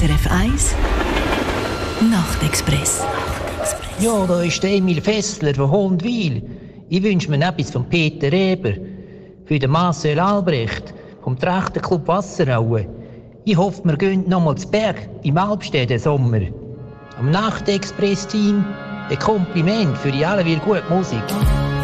SRF 1 Nachtexpress. Ja, da ist der Emil Fessler von Hondwil. Ich wünsche mir etwas von Peter Eber. Für den Marcel Albrecht vom Trachterclub Wasseraue. Ich hoffe, wir gehen noch mal zu Berg im Alpstedt Sommer. Am Nachtexpress-Team ein Kompliment für die alle wieder gute Musik.